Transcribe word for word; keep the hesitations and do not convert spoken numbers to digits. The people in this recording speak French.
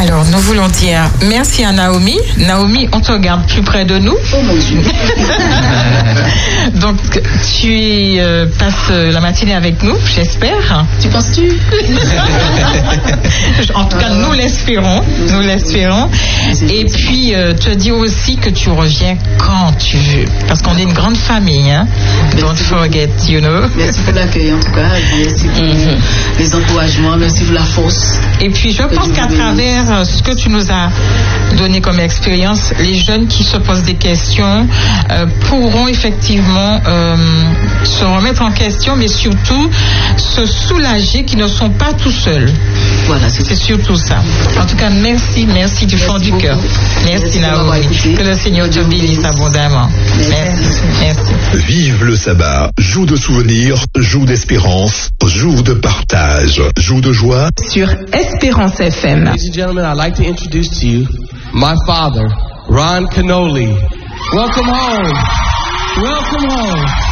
Alors, nous voulons dire merci à Naomi. Naomi, on te regarde plus près de nous. Oh mon Dieu. Donc, tu euh, passes la matinée avec nous, j'espère. Tu penses-tu? En tout cas, nous l'espérons. Nous l'espérons. Et puis, euh, te dire aussi que tu reviens quand tu veux. Parce qu'on est une grande famille. Hein? Don't forget, you know. Merci pour l'accueil, en tout cas. Merci pour mm-hmm. les encouragements. Merci pour la force. Et puis, je pense qu'à travers ce que tu nous as donné comme expérience, les jeunes qui se posent des questions euh, pourront effectivement euh, se remettre en question, mais surtout se soulager qu'ils ne sont pas tout seuls. Voilà, c'est, c'est surtout ça. En tout cas, merci, merci du merci fond beaucoup. Du cœur. Merci, merci Naomi. Que le Seigneur te bénisse abondamment. Merci. Merci. Vive le sabbat. Jour de souvenirs, jour d'espérance, jour de partage, jour de joie. Sur Espérance F M. Ladies and gentlemen, I'd like to introduce to you my father, Ron Canoli. Welcome home. Welcome home.